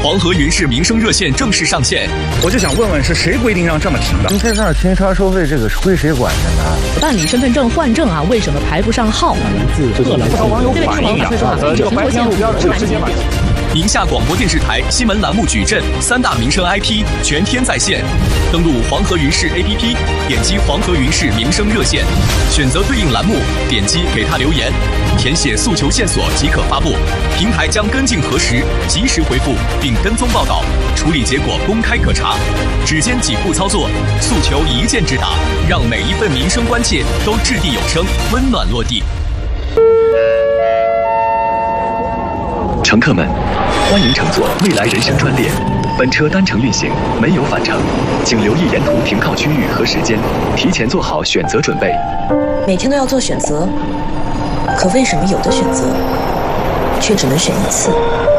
黄河云氏民生热线正式上线。 我就想问问，是谁规定让这么停的？ 您在这儿停车收费，这个是归谁管着呢？ 办理身份证换证啊，为什么排不上号呢？ 不少网友反映呀，这个白天路边这个直接把。 宁夏广播电视台新闻栏目矩阵3大民生 IP 全天在线，登录黄河云氏 APP， 点击黄河云氏民生热线，选择对应栏目，点击给他留言，填写诉求线索即可发布，平台将跟进核实，及时回复并跟踪报道，处理结果公开可查。只间几步操作，诉求一键直达，让每一份民生关切都掷地有声，温暖落地。 乘客们，欢迎乘坐未来人生专列，本车单程运行，没有返程，请留意沿途停靠区域和时间，提前做好选择准备。 每天都要做选择，可为什么有的选择却只能选一次？